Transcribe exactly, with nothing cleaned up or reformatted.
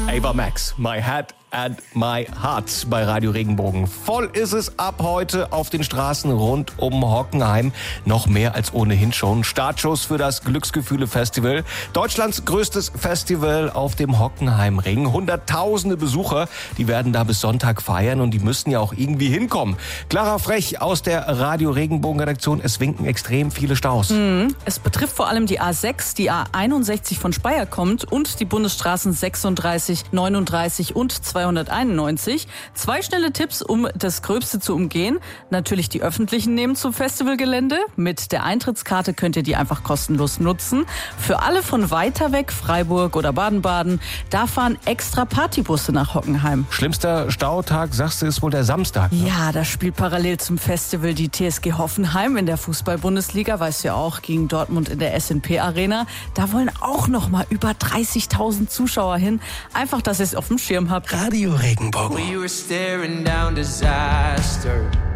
Ava Max, My Head and My Heart bei Radio Regenbogen. Voll ist es ab heute auf den Straßen rund um Hockenheim. Noch mehr als ohnehin schon. Startschuss für das Glücksgefühle-Festival. Deutschlands größtes Festival auf dem Hockenheimring. Hunderttausende Besucher, die werden da bis Sonntag feiern und die müssen ja auch irgendwie hinkommen. Clara Frech aus der Radio Regenbogen-Redaktion. Es winken extrem viele Staus. Mhm. Es betrifft vor allem die A sechs, die A einundsechzig von Speyer kommt und die Bundesstraßen sechsunddreißig, neununddreißig und zweihunderteinundneunzig. Zwei schnelle Tipps, um das Gröbste zu umgehen. Natürlich die öffentlichen nehmen zum Festivalgelände. Mit der Eintrittskarte könnt ihr die einfach kostenlos nutzen. Für alle von weiter weg, Freiburg oder Baden-Baden, da fahren extra Partybusse nach Hockenheim. Schlimmster Stautag, sagst du, ist wohl der Samstag. Ne? Ja, da spielt parallel zum Festival die T S G Hoffenheim in der Fußball-Bundesliga, weißt du ja auch, gegen Dortmund in der S N P Arena. Da wollen auch noch mal über dreißigtausend Zuschauer hin. Einfach, dass ihr es auf dem Schirm habt. Radio Regenbogen. We were staring down disaster.